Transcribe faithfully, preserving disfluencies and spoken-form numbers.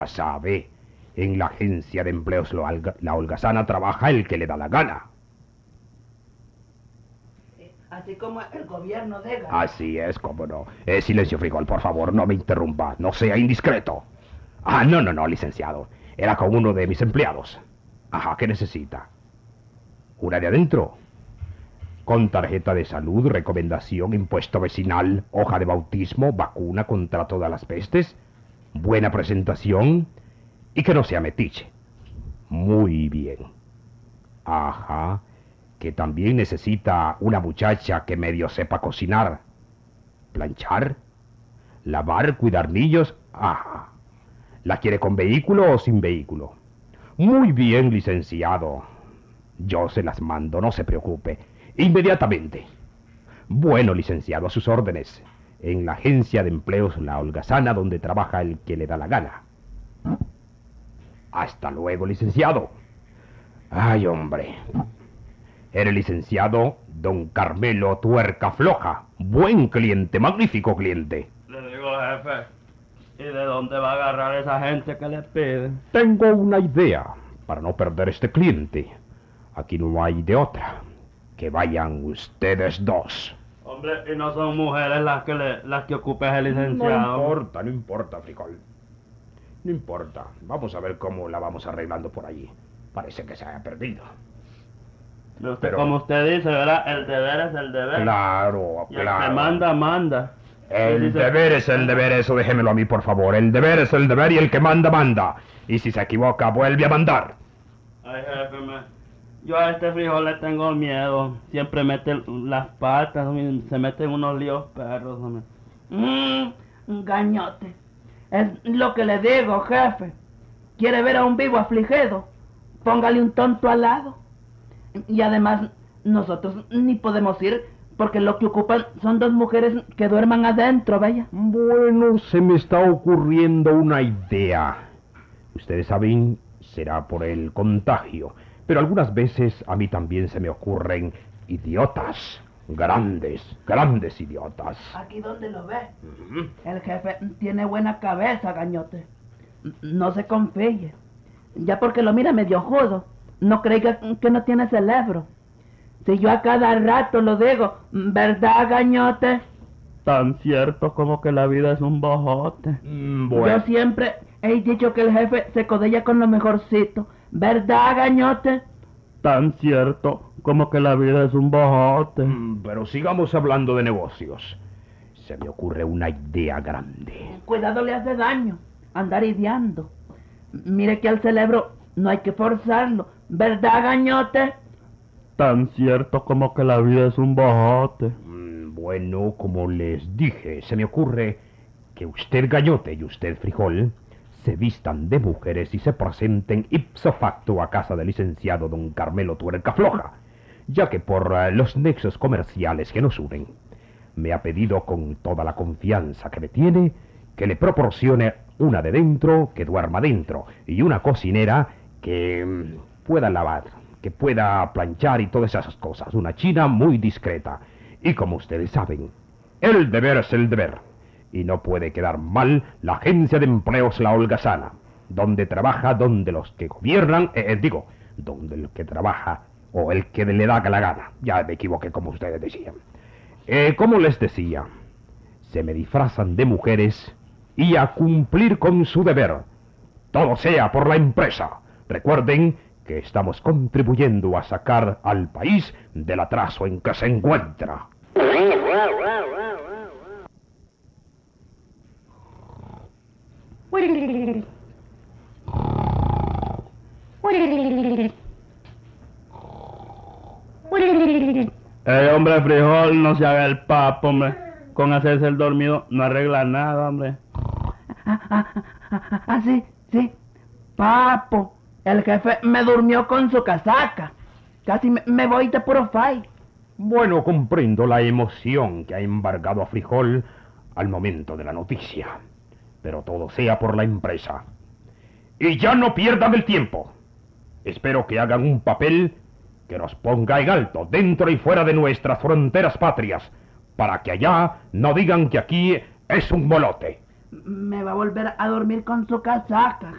Sabe, en la agencia de empleos la, Olga, la holgazana trabaja el que le da la gana. Así como el gobierno de Gana. Así es, cómo no. Eh, silencio, Frijol, por favor, no me interrumpa. No sea indiscreto. Ah, no, no, no, licenciado. Era con uno de mis empleados. Ajá, ¿qué necesita? ¿Una de adentro? Con tarjeta de salud, recomendación, impuesto vecinal, hoja de bautismo, vacuna contra todas las pestes, buena presentación y que no sea metiche. Muy bien. Ajá. Que también necesita una muchacha que medio sepa cocinar, planchar, lavar, cuidar niños. Ajá. ¿La quiere con vehículo o sin vehículo? Muy bien, licenciado. Yo se las mando, no se preocupe. Inmediatamente. Bueno, licenciado, a sus órdenes. En la agencia de empleos La Holgazana, donde trabaja el que le da la gana. Hasta luego, licenciado. Ay, hombre. Era el licenciado don Carmelo Tuerca Floja. Buen cliente, magnífico cliente. Le digo, jefe, ¿y de dónde va a agarrar esa gente que le pide? Tengo una idea para no perder este cliente. Aquí no hay de otra. Que vayan ustedes dos. Hombre, y no son mujeres las que le, las que ocupa el licenciado. No importa, no importa, Frijol. No importa. Vamos a ver cómo la vamos arreglando por allí. Parece que se haya perdido. Usted, Pero- como usted dice, ¿verdad? El deber es el deber. Claro, Y el claro. que manda, manda. El Y dice- deber es el deber, eso déjemelo a mí, por favor. El deber es el deber y el que manda, manda. Y si se equivoca, vuelve a mandar. Ay, jefe, me... yo a este frijol le tengo miedo. Siempre mete las patas, hombre, se mete en unos líos perros, hombre. Mmm, gañote. Es lo que le digo, jefe. ¿Quiere ver a un vivo afligido? Póngale un tonto al lado. Y además, nosotros ni podemos ir porque lo que ocupan son dos mujeres que duerman adentro, vaya. Bueno, se me está ocurriendo una idea. Ustedes saben, será por el contagio, pero algunas veces a mí también se me ocurren idiotas. Grandes, grandes idiotas. Aquí donde lo ve. El jefe tiene buena cabeza, gañote. No se confíe. Ya porque lo mira medio judo, no cree que no tiene cerebro. Si yo a cada rato lo digo, ¿verdad, gañote? Tan cierto como que la vida es un bojote. Mm, Yo Bueno, siempre he dicho que el jefe se codella con lo mejorcito. ¿Verdad, gañote? Tan cierto como que la vida es un bojote. mm, pero sigamos hablando de negocios. Se me ocurre una idea grande. Cuidado le hace daño, andar ideando. Mire que al cerebro no hay que forzarlo. ¿Verdad, gañote? Tan cierto como que la vida es un bojote. Mm, Bueno, como les dije, se me ocurre que usted Gallote y usted Frijol se vistan de mujeres y se presenten ipso facto a casa del licenciado don Carmelo Tuerca Floja, ya que por eh, los nexos comerciales que nos unen, me ha pedido con toda la confianza que me tiene que le proporcione una de dentro que duerma dentro y una cocinera que mm, pueda lavar, que pueda planchar y todas esas cosas, una china muy discreta. Y como ustedes saben, el deber es el deber. Y no puede quedar mal la agencia de empleos La Holgazana, donde trabaja, donde los que gobiernan, eh, eh, digo, donde el que trabaja o el que le da la gana. Ya me equivoqué como ustedes decían. Eh, como les decía, se me disfrazan de mujeres y a cumplir con su deber. Todo sea por la empresa. Recuerden que estamos contribuyendo a sacar al país del atraso en que se encuentra. El hombre frijol no se haga el papo, hombre. Con hacerse el dormido no arregla nada, hombre. Ah, ah, ah, ah, ah, sí, sí. Papo, el jefe me durmió con su casaca. Casi me, me voy de puro fay. Bueno, comprendo la emoción que ha embargado a Frijol al momento de la noticia. Pero todo sea por la empresa. Y ya no pierdan el tiempo. Espero que hagan un papel que nos ponga en alto, dentro y fuera de nuestras fronteras patrias, para que allá no digan que aquí es un molote. Me va a volver a dormir con su casaca.